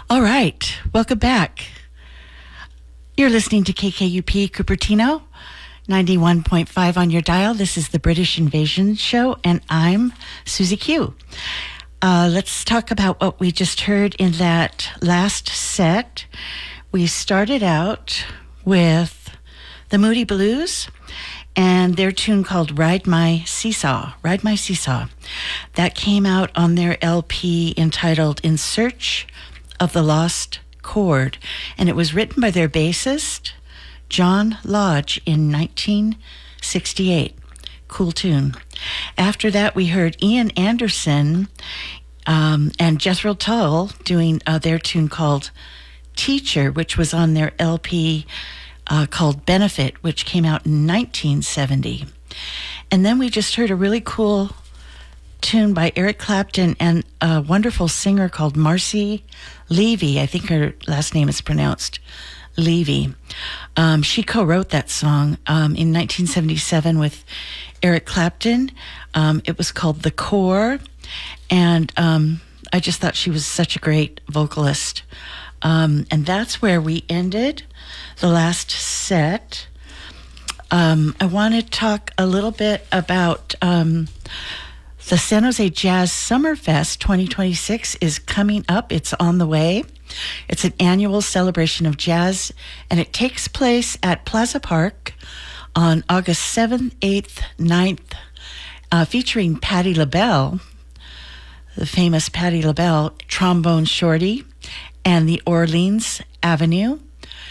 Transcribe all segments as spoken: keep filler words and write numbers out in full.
All right, welcome back. You're listening to K K U P Cupertino, ninety-one point five on your dial. This is the British Invasion Show, and I'm Susie Q. Uh, let's talk about what we just heard in that last set. We started out with the Moody Blues and their tune called Ride My Seesaw, Ride My Seesaw. That came out on their L P entitled In Search of the Lost Chord, and it was written by their bassist, John Lodge, in nineteen sixty-eight. Cool tune. After that, we heard Ian Anderson um, and Jethro Tull doing uh, their tune called Teacher, which was on their L P uh, called Benefit, which came out in nineteen seventy. And then we just heard a really cool tune by Eric Clapton and a wonderful singer called Marcy Levy. I think her last name is pronounced Levy. Um, she co-wrote that song um, in nineteen seventy-seven with Eric Clapton. Um, it was called The Core, and um, I just thought she was such a great vocalist. Um, and that's where we ended the last set. Um, I want to talk a little bit about um, the San Jose Jazz Summerfest twenty twenty-six is coming up. It's on the way. It's an annual celebration of jazz, and it takes place at Plaza Park on August seventh, eighth, ninth, uh, featuring Patti LaBelle, the famous Patti LaBelle, Trombone Shorty, and the Orleans Avenue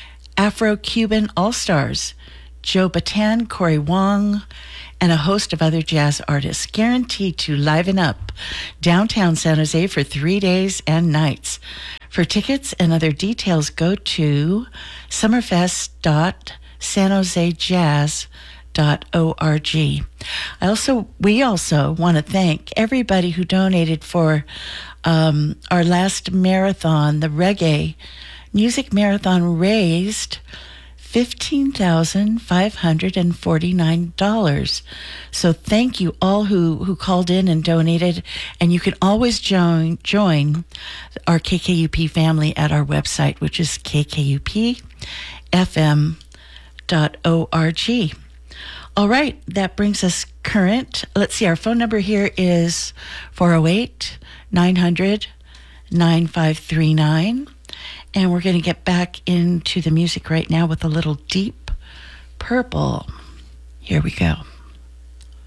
Afro-Cuban All-Stars, Joe Bataan, Corey Wong, and a host of other jazz artists, guaranteed to liven up downtown San Jose for three days and nights. For tickets and other details, go to summerfest dot san jose jazz dot org. I also, we also want to thank everybody who donated for um, our last marathon. The Reggae Music Marathon raised fifteen thousand five hundred forty-nine dollars. So thank you all who, who called in and donated. And you can always join join our K K U P family at our website, which is k k u p f m dot org. All right, that brings us current. Let's see, our phone number here is four oh eight, nine hundred, nine five three nine. And we're going to get back into the music right now with a little Deep Purple. Here we go.